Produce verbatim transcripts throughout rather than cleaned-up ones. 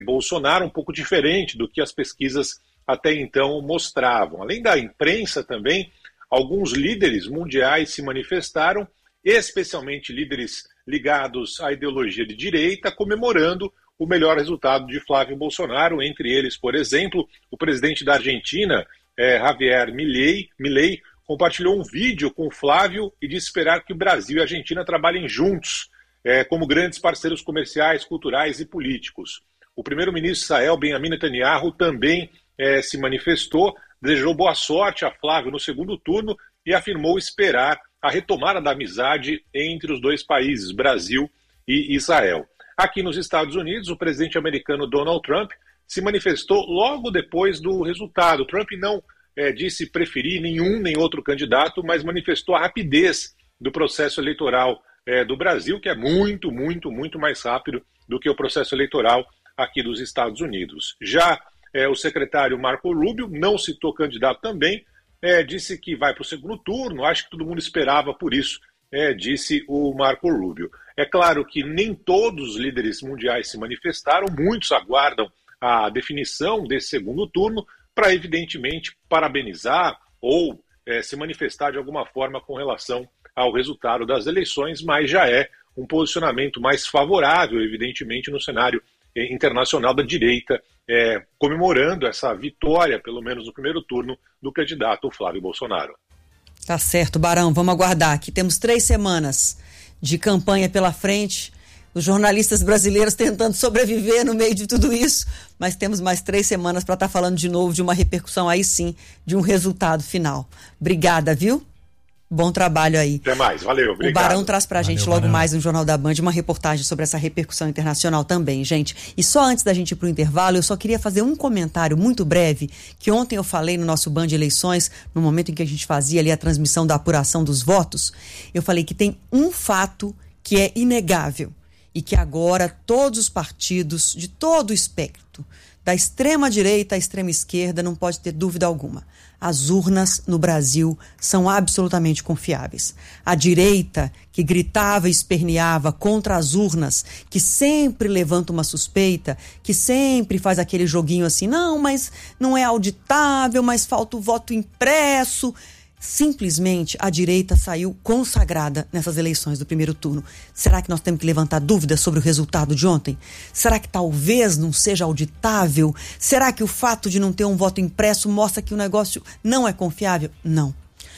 Bolsonaro, um pouco diferente do que as pesquisas até então mostravam. Além da imprensa também, alguns líderes mundiais se manifestaram, especialmente líderes ligados à ideologia de direita, comemorando o melhor resultado de Flávio Bolsonaro, entre eles, por exemplo, o presidente da Argentina, eh, Javier Milei, Milei, compartilhou um vídeo com o Flávio e disse esperar que o Brasil e a Argentina trabalhem juntos, eh, como grandes parceiros comerciais, culturais e políticos. O primeiro-ministro Israel Benjamin Netanyahu também eh, se manifestou, desejou boa sorte a Flávio no segundo turno e afirmou esperar a retomada da amizade entre os dois países, Brasil e Israel. Aqui nos Estados Unidos, o presidente americano Donald Trump se manifestou logo depois do resultado. Trump não eh, disse preferir nenhum nem outro candidato, mas manifestou a rapidez do processo eleitoral eh, do Brasil, que é muito, muito, muito mais rápido do que o processo eleitoral aqui dos Estados Unidos. Já eh, o secretário Marco Rubio não citou candidato também, eh, disse que vai para o segundo turno, acho que todo mundo esperava por isso, eh, disse o Marco Rubio. É claro que nem todos os líderes mundiais se manifestaram, muitos aguardam a definição desse segundo turno para, evidentemente, parabenizar ou eh, se manifestar de alguma forma com relação ao resultado das eleições, mas já é um posicionamento mais favorável, evidentemente, no cenário internacional da direita, é, comemorando essa vitória, pelo menos no primeiro turno, do candidato Flávio Bolsonaro. Tá certo, Barão, vamos aguardar. Aqui temos três semanas de campanha pela frente, os jornalistas brasileiros tentando sobreviver no meio de tudo isso, mas temos mais três semanas para estar tá falando de novo de uma repercussão aí sim, de um resultado final. Obrigada, viu? Bom trabalho aí. Até mais, valeu, obrigado. O Barão traz pra gente Valeu, logo Barão. mais no Jornal da Band uma reportagem sobre essa repercussão internacional também, gente. E só antes da gente ir pro intervalo, eu só queria fazer um comentário muito breve, que ontem eu falei no nosso Band Eleições, no momento em que a gente fazia ali a transmissão da apuração dos votos, eu falei que tem um fato que é inegável e que agora todos os partidos de todo o espectro, da extrema direita à extrema esquerda, não pode ter dúvida alguma. As urnas no Brasil são absolutamente confiáveis. A direita, que gritava e esperneava contra as urnas, que sempre levanta uma suspeita, que sempre faz aquele joguinho assim, não, mas não é auditável, mas falta o voto impresso. Simplesmente a direita saiu consagrada nessas eleições do primeiro turno. Será que nós temos que levantar dúvidas sobre o resultado de ontem? Será que talvez não seja auditável? Será que o fato de não ter um voto impresso mostra que o negócio não é confiável? Não.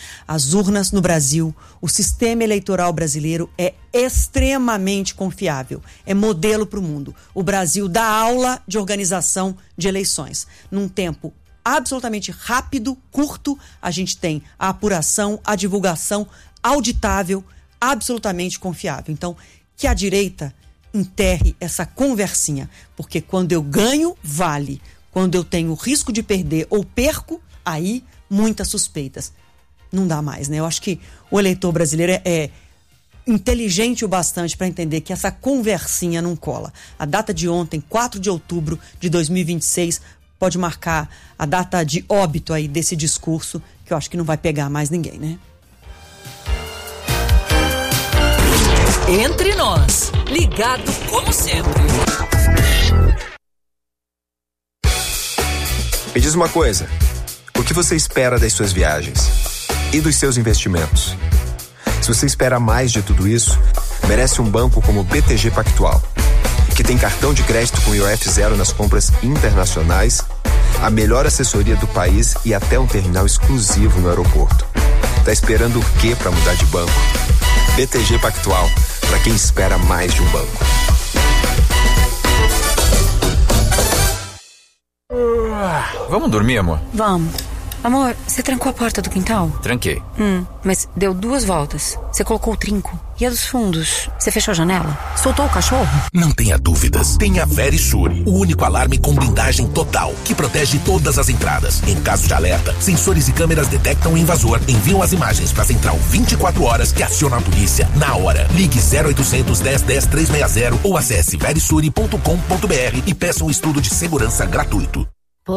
As urnas no Brasil, o sistema eleitoral brasileiro é extremamente confiável. É modelo para o mundo. O Brasil dá aula de organização de eleições num tempo absolutamente rápido, curto. A gente tem a apuração, a divulgação auditável, absolutamente confiável. Então, que a direita enterre essa conversinha, porque quando eu ganho, vale. Quando eu tenho risco de perder ou perco, aí muitas suspeitas. Não dá mais, né? Eu acho que o eleitor brasileiro é, é inteligente o bastante para entender que essa conversinha não cola. A data de ontem, quatro de outubro de dois mil e vinte e seis, pode marcar a data de óbito aí desse discurso, que eu acho que não vai pegar mais ninguém, né? Entre nós, ligado como sempre. Me diz uma coisa, o que você espera das suas viagens e dos seus investimentos? Se você espera mais de tudo isso, merece um banco como o B T G Pactual, que tem cartão de crédito com I O F zero nas compras internacionais, a melhor assessoria do país e até um terminal exclusivo no aeroporto. Tá esperando o quê para mudar de banco? B T G Pactual, para quem espera mais de um banco. Vamos dormir, amor? Vamos. Amor, você trancou a porta do quintal? Tranquei. Hum, mas deu duas voltas. Você colocou o trinco. E a dos fundos? Você fechou a janela? Soltou o cachorro? Não tenha dúvidas. Tenha a Verisure, o único alarme com blindagem total, que protege todas as entradas. Em caso de alerta, sensores e câmeras detectam o invasor, enviam as imagens para a central vinte e quatro horas que aciona a polícia na hora. Ligue zero oitocentos, dez, dez, trezentos e sessenta ou acesse verisure ponto com ponto br e peça um estudo de segurança gratuito.